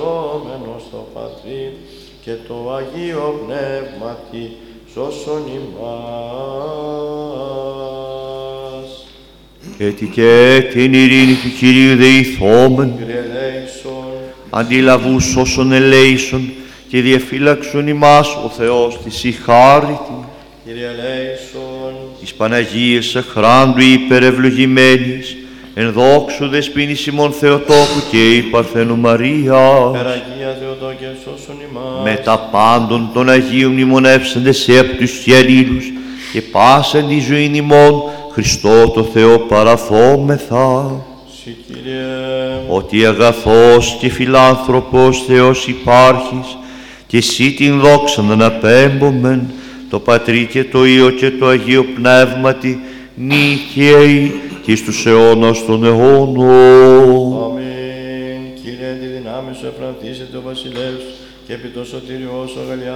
ευχαριστόμενος το Πατρί και το Αγίο Πνεύματι σώσον ημάς. Έτσι και την ειρήνη του Κυρίου δεηθόμεν, Κύριε ελέησον, αντιλαβούς όσων ελέησον και διαφύλαξον ημάς ο Θεός της η χάριτη. Κύριε ελέησον, Της Παναγίας αχράντου υπερευλογημένης, εν δόξου δεσποίνης ημών Θεοτόκου και η Παρθένου Μαρία, Περαγία Θεοτόκε σώσον ημάς. με τα πάντων των Αγίων μνημονεύσαντες σε απ' τους και αλλήλους και πάσαν τη ζωήν ημών Χριστό το Θεό παραθόμεθα. Συ Κύριε, Ότι αγαθός και φιλάνθρωπος Θεός υπάρχεις και εσύ την δόξαν αναπέμπομεν το Πατρί και το Υιό και το Αγίο Πνεύματι νίκαιοι και στους αιώνας των αιώνων. αμήν. Κύριε, τη δυνάμει σου εφραντίζεται ο βασιλεύς και επί το σωτήριό σου αγαλιά